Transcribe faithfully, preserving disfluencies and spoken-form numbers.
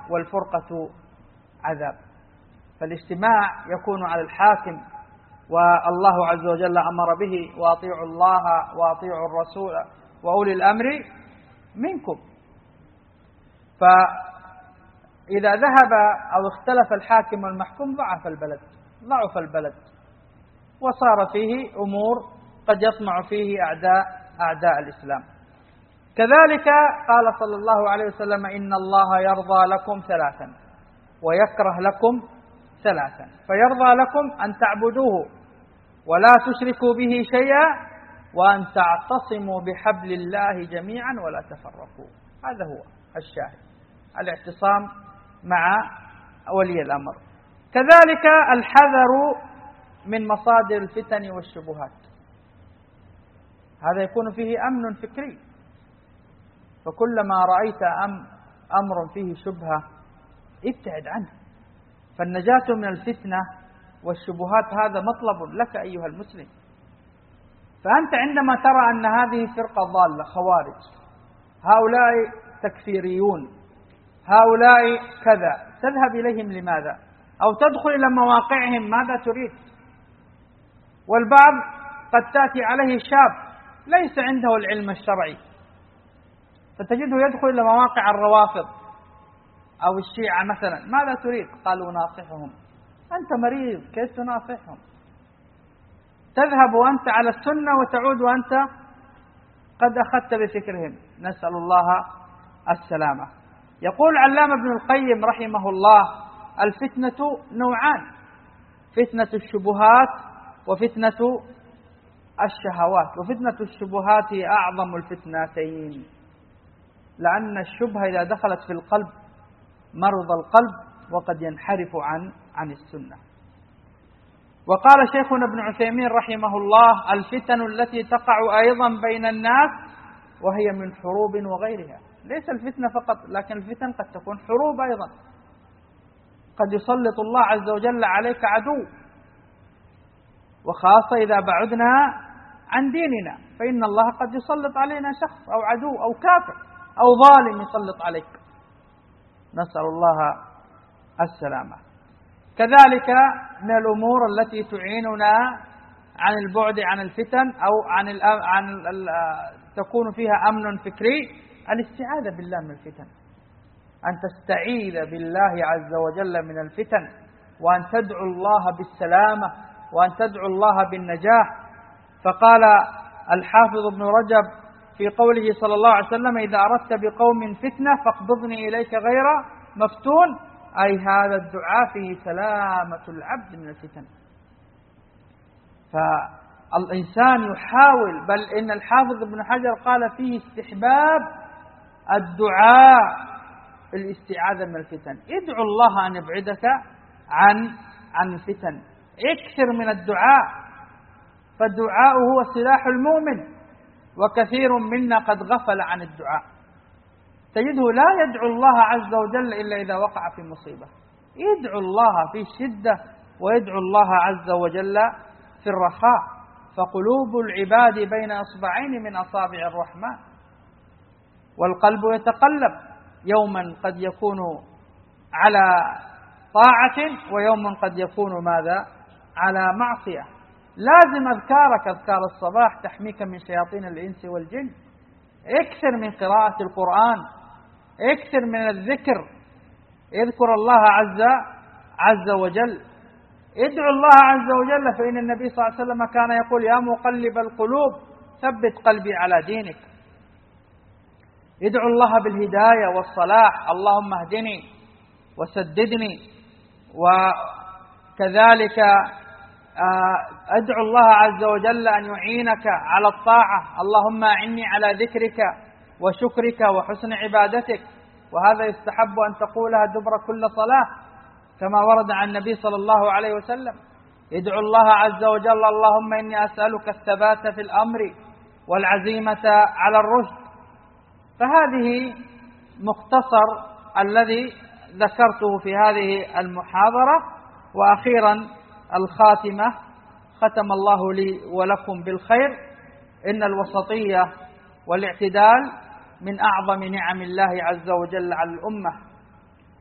والفرقة عذاب. فالاجتماع يكون على الحاكم، والله عز وجل أمر به: وأطيعوا الله وأطيعوا الرسول وأولي الأمر منكم. فإذا ذهب أو اختلف الحاكم والمحكوم ضعف البلد ضعف البلد وصار فيه أمور قد يطمع فيه أعداء أعداء الإسلام. كذلك قال صلى الله عليه وسلم: إن الله يرضى لكم ثلاثا ويكره لكم ثلاثا. فيرضى لكم أن تعبدوه ولا تشركوا به شيئا، وأن تعتصموا بحبل الله جميعا ولا تفرقوا. هذا هو الشاهد، الاعتصام مع ولي الأمر. كذلك الحذر من مصادر الفتن والشبهات، هذا يكون فيه أمن فكري. فكلما رأيت أم أمر فيه شبهة ابتعد عنه. فالنجاة من الفتنة والشبهات هذا مطلب لك أيها المسلم. فأنت عندما ترى أن هذه فرقة ضالة خوارج، هؤلاء تكفيريون، هؤلاء كذا، تذهب إليهم لماذا؟ أو تدخل إلى مواقعهم ماذا تريد؟ والبعض قد تأتي عليه شاب ليس عنده العلم الشرعي، فتجده يدخل إلى مواقع الروافض أو الشيعة مثلا. ماذا تريد؟ قالوا ناصحهم. أنت مريض، كيف تناصحهم؟ تذهب وأنت على السنة وتعود وأنت قد أخذت بفكرهم. نسأل الله السلامة. يقول علامة ابن القيم رحمه الله: الفتنة نوعان: فتنة الشبهات وفتنة الشهوات. وفتنة الشبهات هي أعظم الفتنتين، لأن الشبهة إذا دخلت في القلب مرض القلب وقد ينحرف عن عن السنة. وقال شيخنا ابن عثيمين رحمه الله: الفتن التي تقع أيضا بين الناس وهي من حروب وغيرها. ليس الفتنة فقط، لكن الفتن قد تكون حروب أيضا. قد يسلط الله عز وجل عليك عدو، وخاصة إذا بعدنا عن ديننا، فإن الله قد يسلط علينا شخص أو عدو أو كافر أو ظالم يسلط عليك. نسأل الله السلامة. كذلك من الأمور التي تعيننا عن البعد عن الفتن أو عن ال عن ال تكون فيها أمن فكري الاستعاذة بالله من الفتن، أن تستعيذ بالله عز وجل من الفتن، وأن تدعو الله بالسلامة، وأن تدعو الله بالنجاح. فقال الحافظ ابن رجب في قوله صلى الله عليه وسلم: إذا أردت بقوم فتنة فاقبضني إليك غير مفتون، أي هذا الدعاء فيه سلامة العبد من الفتن. فالإنسان يحاول، بل إن الحافظ ابن حجر قال فيه استحباب الدعاء الاستعاذة من الفتن. ادعو الله أن يبعدك عن عن الفتن، اكثر من الدعاء، فالدعاء هو سلاح المؤمن، وكثير منا قد غفل عن الدعاء. تجده لا يدعو الله عز وجل إلا إذا وقع في مصيبة، يدعو الله في الشدة ويدعو الله عز وجل في الرخاء. فقلوب العباد بين أصبعين من أصابع الرحمن، والقلب يتقلب، يوما قد يكون على طاعة ويوم قد يكون ماذا؟ على معصية. لازم أذكارك، أذكار الصباح تحميك من شياطين الإنس والجن. اكثر من قراءة القرآن، اكثر من الذكر، اذكر الله عز عز وجل، ادعو الله عز وجل. فإن النبي صلى الله عليه وسلم كان يقول: يا مقلب القلوب ثبت قلبي على دينك. ادعو الله بالهداية والصلاح، اللهم اهدني وسددني. وكذلك ادعو الله عز وجل أن يعينك على الطاعة، اللهم أعني على ذكرك وشكرك وحسن عبادتك. وهذا يستحب أن تقولها دبر كل صلاة كما ورد عن النبي صلى الله عليه وسلم. ادعو الله عز وجل: اللهم إني أسألك الثبات في الأمر والعزيمة على الرشد. فهذه مختصر الذي ذكرته في هذه المحاضرة. وأخيرا الخاتمة، ختم الله لي ولكم بالخير. إن الوسطية والاعتدال من أعظم نعم الله عز وجل على الأمة،